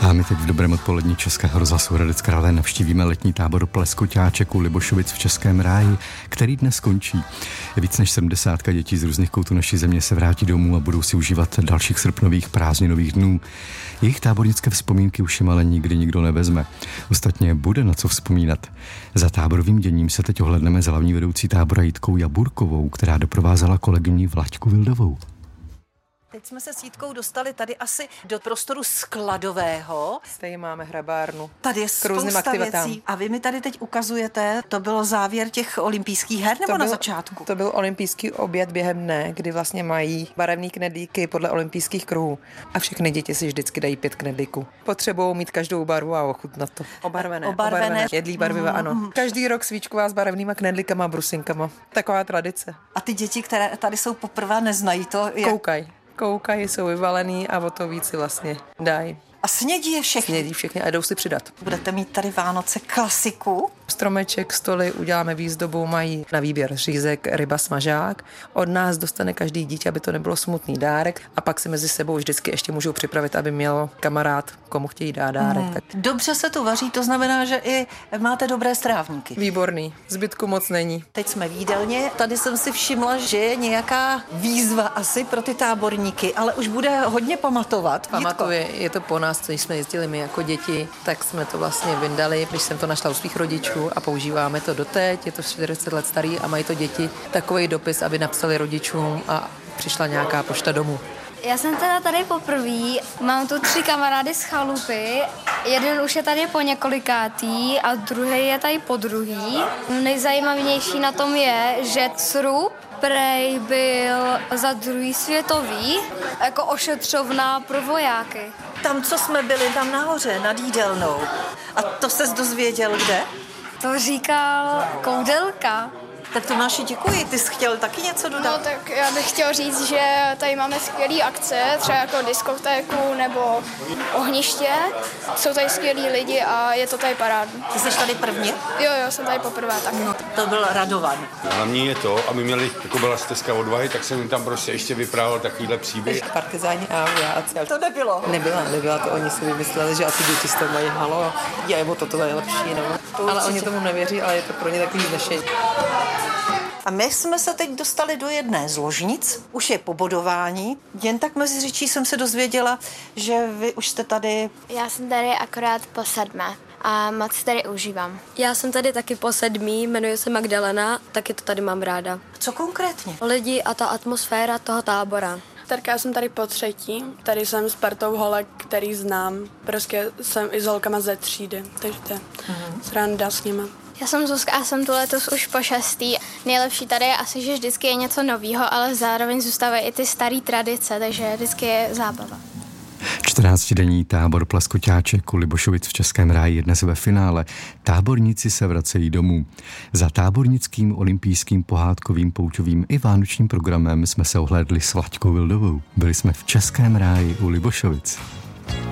A my teď v dobrém odpolední Českého rozhlasu Hradec Králové navštívíme letní tábor Pleskoťáček u Libošovic v Českém ráji, který dnes končí. Víc než 70 dětí z různých koutů naší země se vrátí domů a budou si užívat dalších srpnových prázdninových dnů. Jejich tábornické vzpomínky už jim ale nikdy nikdo nevezme. Ostatně bude na co vzpomínat. Za táborovým děním se teď ohledneme za hlavní vedoucí tábora Jitkou Jaburkovou, která doprovázela kolegyni Vlaďku Vildovou. Teď jsme se s Jitkou dostali tady asi do prostoru skladového. Tady máme hrabárnu. Tady je spousta věcí. A vy mi tady teď ukazujete, to bylo závěr těch olympijských her nebo na začátku? To byl olympijský oběd během dne, kdy vlastně mají barevný knedlíky podle olympijských kruhů. A všechny děti si vždycky dají 5 knedlíků. Potřebují mít každou barvu a ochutnat to. Obarvené. Jedlí barviva, ano. Každý rok svíčková s barevnýma knedlíkama a brusinkama. Taková tradice. A ty děti, které tady jsou poprvé, neznají to? Koukají, jsou vyvalený a o to víc si vlastně dají. A snědí je všechny? Snědí všechny a jdou si přidat. Budete mít tady Vánoce klasiku? Stromeček, stoly, uděláme výzdobu, mají na výběr řízek, ryba, smažák. Od nás dostane každý dítě, aby to nebylo smutný dárek a pak si mezi sebou vždycky ještě můžou připravit, aby měl kamarád, komu chtějí dát dárek. Tak. Dobře se tu vaří, to znamená, že i máte dobré strávníky. Výborný, zbytku moc není. Teď jsme v jídelně, tady jsem si všimla, že je nějaká výzva asi pro ty táborníky, ale už bude hodně pamatovat. Pamatuje, je to po nás, co jsme jezdili my jako děti, tak jsme to vlastně vyndali, když jsem to našla u svých rodičů a používáme to doteď, je to 40 let starý a mají to děti takový dopis, aby napsali rodičům a přišla nějaká pošta domů. Já jsem teda tady poprvé, mám tu 3 kamarády z chalupy, jeden už je tady po několikátý a druhý je tady po druhý. Nejzajímavější na tom je, že srub prej byl za druhý světový jako ošetřovna pro vojáky. Tam, co jsme byli, tam nahoře, nad jídelnou. A to ses dozvěděl kde? To říkal Koudelka. Tak Tomáši, děkuji. Ty jsi chtěl taky něco dodat? No tak já bych chtěl říct, že tady máme skvělé akce, třeba jako diskotéku nebo ohniště. Jsou tady skvělí lidi a je to tady parádní. Ty jsi tady první? Jo, jsem tady poprvé taky. No, to byl Radovan. Hlavní je to, aby měli, jako byla stezka odvahy, tak jsem jim tam prostě ještě vyprávěl takovýhle příběh. Partizáni a vojáci. To nebylo? Nebyla to, oni si vymysleli, že asi děti z toho mají halo. Je, to je lepší, no. Ale oni tomu nevěří, ale je to pro ně takový vznešení. A my jsme se teď dostali do jedné z ložnic, už je po bodování. Jen tak mezi řečí jsem se dozvěděla, že vy už jste tady... Já jsem tady akorát po 7. a moc tady užívám. Já jsem tady taky po 7, jmenuji se Magdalena, taky to tady mám ráda. Co konkrétně? Lidi a ta atmosféra toho tábora. Tak já jsem tady po 3. Tady jsem s partou holek, který znám. Prostě jsem i s holkama ze třídy, takže to je sranda s nima. Já jsem Zuzka a jsem tu letos už po 6. Nejlepší tady je asi, že vždycky je něco novýho, ale zároveň zůstávají i ty staré tradice, takže vždycky je zábava. 14denní tábor Pleskoťáček u Libošovic v Českém ráji je dnes ve finále. Táborníci se vracejí domů. Za tábornickým, olympijským, pohádkovým, poučovým i vánočním programem jsme se ohlédli s Vlaďkou Vildovou. Byli jsme v Českém ráji u Libošovic.